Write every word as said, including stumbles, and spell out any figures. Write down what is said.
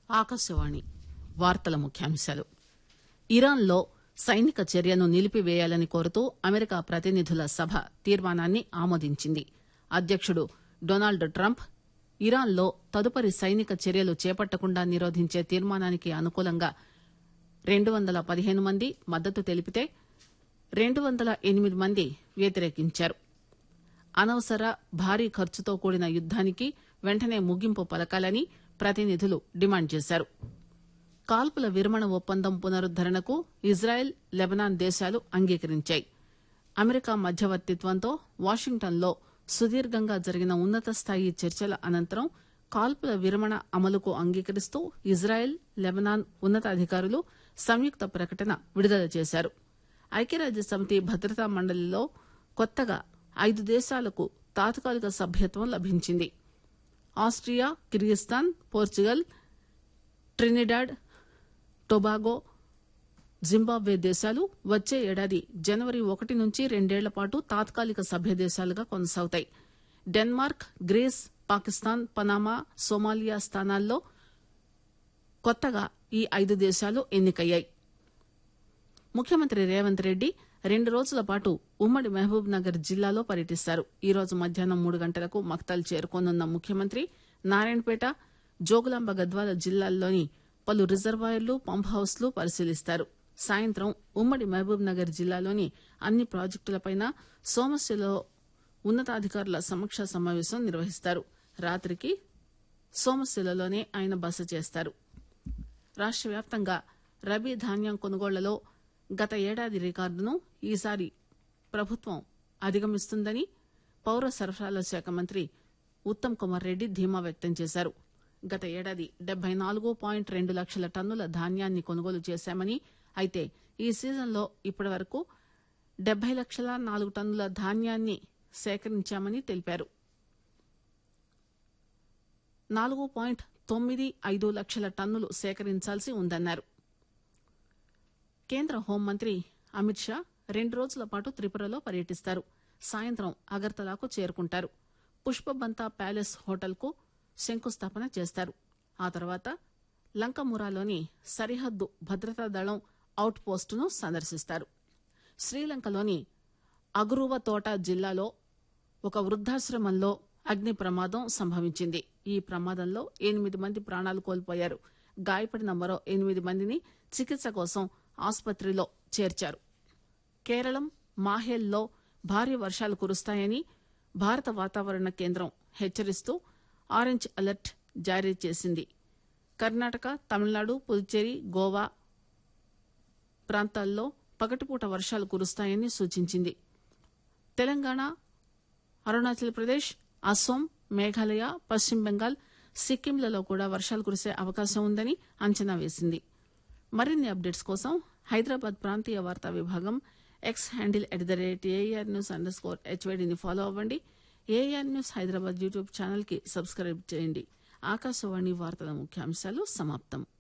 ఆకాశవాణి వార్తల ముఖ్యాంశాలు. ఇరాన్లో సైనిక చర్యను నిలిపివేయాలని కోరుతూ అమెరికా ప్రతినిధుల సభ తీర్మానాన్ని ఆమోదించింది. అధ్యకుడు డొనాల్డ్ ట్రంప్ ఇరాన్లో తదుపరి సైనిక చర్యలు చేపట్టకుండా నిరోధించే తీర్మానానికి అనుకూలంగా రెండు వందల పదిహేను మంది మద్దతు తెలిపితే రెండు వందల ఎనిమిది మంది వ్యతిరేకించారు. అనవసర భారీ ఖర్చుతో కూడిన యుద్దానికి వెంటనే ముగింపు పలకాలని ప్రతినిధులు డిమాండ్ చేశారు. కాల్పుల విరమణ ఒప్పందం పునరుద్దరణకు ఇజ్రాయెల్, లెబనాన్ దేశాలు అంగీకరించాయి. అమెరికా మధ్యవర్తిత్వంతో వాషింగ్టన్లో సుదీర్ఘంగా జరిగిన ఉన్నత స్థాయి చర్చల అనంతరం కాల్పుల విరమణ అమలుకు అంగీకరిస్తూ ఇజ్రాయెల్, లెబనాన్ ఉన్నతాధికారులు సంయుక్త ప్రకటన విడుదల చేశారు. ఐక్యరాజ్యసమితి భద్రతా మండలిలో కొత్తగా ఐదు దేశాలకు తాత్కాలిక సభ్యత్వం లభించింది. Austria, Kyrgyzstan, Portugal, Trinidad, Tobago, Zimbabwe దేశాలు వచ్చే ఏడాది జనవరి ఒకటి నుంచి రెండేళ్ల పాటు తాత్కాలిక సభ్య దేశాలుగా కొనసాగుతాయి. Denmark, grace, Pakistan, Panama, Somalia స్థానాల్లో కొత్తగా ఈ ఐదు దేశాలు ఎన్నికయ్యాయి. ముఖ్యమంత్రి రేవంత్ రెడ్డి రెండు రోజుల పాటు ఉమ్మడి మహబూబ్ నగర్ జిల్లాలో పర్యటిస్తారు. ఈ రోజు మధ్యాహ్నం మూడు గంటలకు మక్తల్ చేరుకోనున్న ముఖ్యమంత్రి నారాయణపేట, జోగులాంబ గద్వాల జిల్లాల్లోని పలు రిజర్వాయర్లు, పంప్ హౌస్లు పరిశీలిస్తారు. సాయంత్రం ఉమ్మడి మహబూబ్ నగర్ జిల్లాలోని అన్ని ప్రాజెక్టులపై సోమశిలలో ఉన్నతాధికారుల సమీక్షా సమావేశం నిర్వహిస్తారు. రాత్రికి సోమశిలలోనే ఆయన బస చేస్తారు. రాష్ట వ్యాప్తంగా రబీ ధాన్యం కొనుగోళ్లలో గత ఏడాది రికార్డును ఈసారి ప్రభుత్వం అధిగమిస్తుందని పౌర సరఫరాల శాఖ మంత్రి ఉత్తమ్ కుమార్ రెడ్డి ధీమా వ్యక్తం చేశారు. గత ఏడాది డెబ్బై నాలుగు పాయింట్ రెండు లక్షల టన్నుల ధాన్యాన్ని కొనుగోలు చేశామని, అయితే ఈ సీజన్లో ఇప్పటి వరకు డెబ్బై లక్షల నాలుగు టన్నుల ధాన్యాన్ని సేకరించామని తెలిపారు. నాలుగు పాయింట్ తొమ్మిది ఐదు లక్షల టన్నులు సేకరించాల్సి ఉందన్నారు. కేంద్ర హోంమంత్రి అమిత్ షా రెండు రోజుల పాటు త్రిపురలో పర్యటిస్తారు. సాయంత్రం అగర్తలాకు చేరుకుంటారు. పుష్పబంతా ప్యాలెస్ హోటల్కు శంకుస్థాపన చేస్తారు. ఆ తర్వాత లంకమురాలోని సరిహద్దు భద్రతా దళం అవుట్ పోస్టును సందర్శిస్తారు. శ్రీలంకలోని అగురువతోట జిల్లాలో ఒక వృద్దాశ్రమంలో అగ్ని ప్రమాదం సంభవించింది. ఈ ప్రమాదంలో ఎనిమిది మంది ప్రాణాలు కోల్పోయారు. గాయపడిన మరో ఎనిమిది మందిని చికిత్స కోసం ఆసుపత్రిలో చేర్చారు. కేరళం మాహేల్లో భారీ వర్షాలు కురుస్తాయని భారత వాతావరణ కేంద్రం హెచ్చరిస్తూ ఆరెంజ్ అలర్ట్ జారీ చేసింది. కర్ణాటక, తమిళనాడు, పుదుచ్చేరి, గోవా ప్రాంతాల్లో పగటిపూట వర్షాలు కురుస్తాయని సూచించింది. తెలంగాణ, అరుణాచల్ ప్రదేశ్, అస్సోం, మేఘాలయ, పశ్చిమ బెంగాల్, సిక్కింలలో కూడా వర్షాలు కురిసే అవకాశం ఉందని అంచనా వేసింది. మరిన్ని అప్డేట్స్ కోసం హైదరాబాద్ ప్రాంతీయ వార్తా విభాగం X handle at the rate AR news under score హెచ్వైడీని follow అవ్వండి. AR news Hyderabad YouTube channel కి సబ్స్క్రైబ్ చేయండి. ఆకాశవాణి వార్తల ముఖ్యాంశాలు సమాప్తం.